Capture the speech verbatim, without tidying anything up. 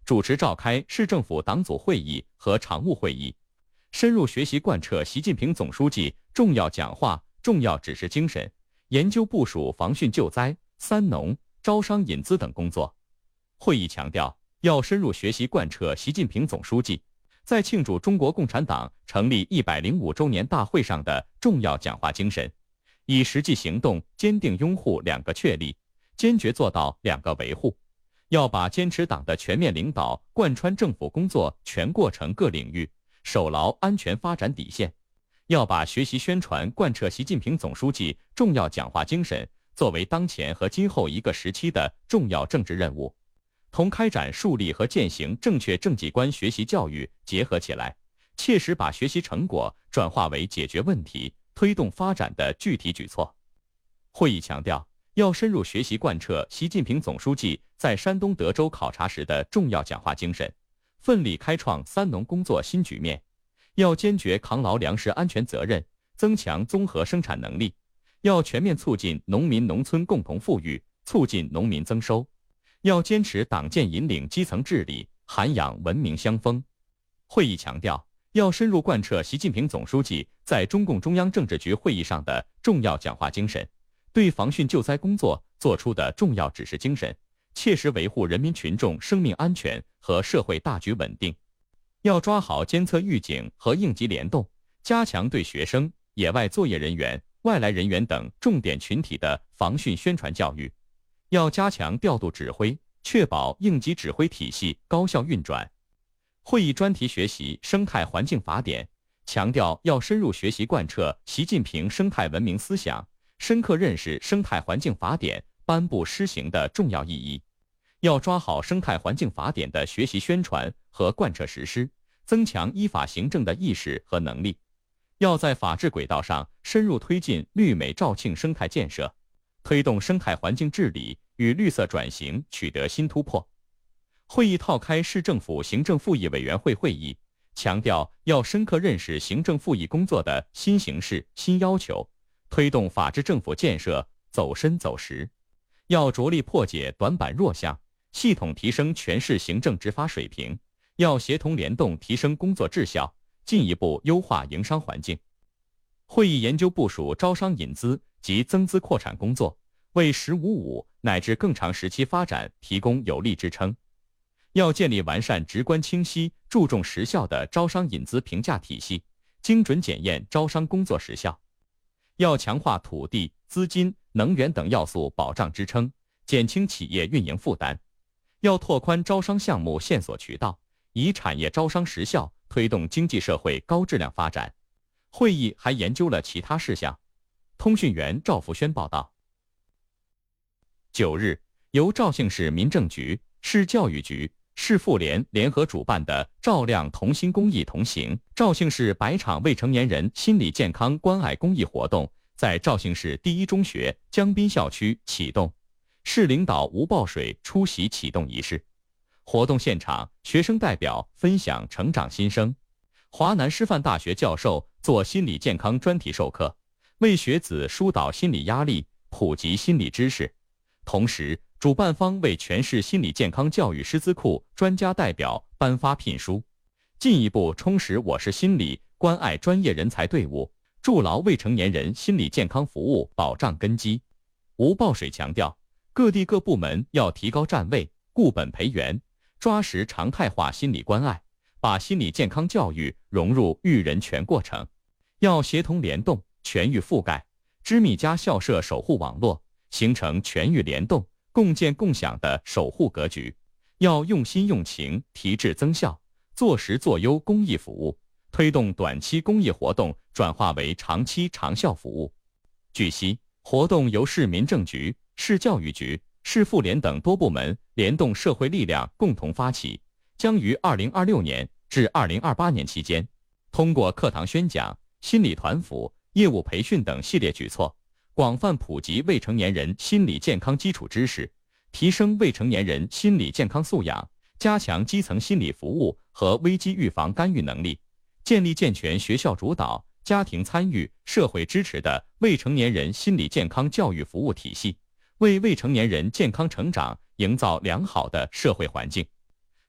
主持召开市政府党组会议和常务会议，深入学习贯彻习近平总书记重要讲话、重要指示精神，研究部署防汛救灾、三农、招商引资等工作。会议强调，要深入学习贯彻习近平总书记在庆祝中国共产党成立一百零五周年大会上的重要讲话精神，以实际行动坚定拥护两个确立，坚决做到两个维护。要把坚持党的全面领导贯穿政府工作全过程各领域，守牢安全发展底线。要把学习宣传贯彻习近平总书记重要讲话精神作为当前和今后一个时期的重要政治任务，同开展树立和践行正确政绩观学习教育结合起来，切实把学习成果转化为解决问题、推动发展的具体举措。会议强调，要深入学习贯彻习近平总书记在山东德州考察时的重要讲话精神，奋力开创三农工作新局面。要坚决扛牢粮食安全责任，增强综合生产能力。要全面促进农民农村共同富裕，促进农民增收。要坚持党建引领基层治理，涵养文明乡风。会议强调，要深入贯彻习近平总书记在中共中央政治局会议上的重要讲话精神，对防汛救灾工作作出的重要指示精神，切实维护人民群众生命安全和社会大局稳定。要抓好监测预警和应急联动，加强对学生、野外作业人员、外来人员等重点群体的防汛宣传教育。要加强调度指挥，确保应急指挥体系高效运转。会议专题学习生态环境法典，强调要深入学习贯彻习近平生态文明思想，深刻认识生态环境法典颁布施行的重要意义。要抓好生态环境法典的学习宣传和贯彻实施，增强依法行政的意识和能力。要在法治轨道上深入推进绿美肇庆生态建设，推动生态环境治理与绿色转型取得新突破。会议套开市政府行政复议委员会会议，强调要深刻认识行政复议工作的新形势、新要求，推动法治政府建设走深走实。要着力破解短板弱项，系统提升全市行政执法水平。要协同联动提升工作质效，进一步优化营商环境。会议研究部署招商引资及增资扩产工作，为“十五五”乃至更长时期发展提供有力支撑。要建立完善、直观清晰、注重实效的招商引资评价体系，精准检验招商工作实效。要强化土地、资金、能源等要素保障支撑，减轻企业运营负担。要拓宽招商项目线索渠道，以产业招商实效推动经济社会高质量发展。会议还研究了其他事项。通讯员赵福轩报道。九日，由肇庆市民政局、市教育局、市妇联联合主办的照亮同心公益同行肇庆市百场未成年人心理健康关爱公益活动在肇庆市第一中学江滨校区启动，市领导吴报水出席启动仪式。活动现场，学生代表分享成长心声。华南师范大学教授做心理健康专题授课，为学子疏导心理压力，普及心理知识。同时，主办方为全市心理健康教育师资库专家代表颁发聘书，进一步充实我市心理关爱专业人才队伍，筑牢未成年人心理健康服务保障根基。吴报水强调，各地各部门要提高站位，固本培元，抓实常态化心理关爱，把心理健康教育融入育人全过程。要协同联动，全域覆盖，知密家校舍守护网络，形成全域联动、共建共享的守护格局。要用心用情，提质增效，做实做优公益服务，推动短期公益活动转化为长期长效服务。据悉，活动由市民政局、市教育局、市妇联等多部门联动社会力量共同发起，将于二零二六年至二零二八年期间，通过课堂宣讲、心理团辅、业务培训等系列举措，广泛普及未成年人心理健康基础知识，提升未成年人心理健康素养，加强基层心理服务和危机预防干预能力，建立健全学校主导、家庭参与、社会支持的未成年人心理健康教育服务体系，为未成年人健康成长营造良好的社会环境。